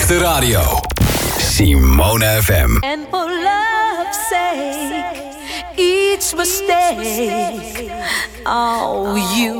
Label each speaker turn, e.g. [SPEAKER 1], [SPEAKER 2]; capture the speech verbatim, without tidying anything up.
[SPEAKER 1] Echte radio. Simone F M.
[SPEAKER 2] And for love's sake, each mistake, oh, you